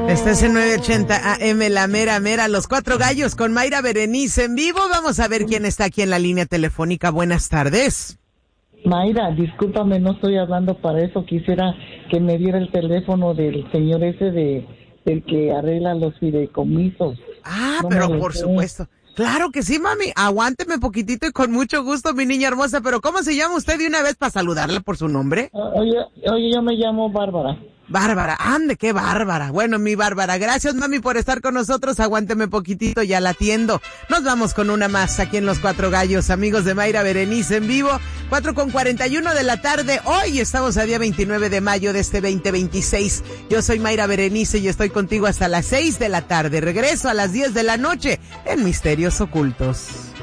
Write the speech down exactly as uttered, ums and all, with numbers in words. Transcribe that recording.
Estás en nueve ochenta A M, la mera mera, Los Cuatro Gallos con Mayra Berenice en vivo. Vamos a ver quién está aquí en la línea telefónica. Buenas tardes. Mayra, discúlpame, no estoy hablando para eso. Quisiera que me diera el teléfono del señor ese de del que arregla los fideicomisos. Ah, no pero por supuesto. Claro que sí, mami. Aguánteme poquitito y con mucho gusto, mi niña hermosa. Pero ¿cómo se llama usted de una vez para saludarla por su nombre? Oye, oye, yo me llamo Bárbara. Bárbara, ande, qué bárbara. Bueno, mi Bárbara, gracias, mami, por estar con nosotros. Aguánteme poquitito, ya la atiendo. Nos vamos con una más aquí en Los Cuatro Gallos, amigos de Mayra Berenice en vivo. cuatro con cuarenta y uno de la tarde. Hoy estamos a día veintinueve de mayo de este veinte veintiséis. Yo soy Mayra Berenice y estoy contigo hasta las seis de la tarde. Regreso a las diez de la noche en Misterios Ocultos.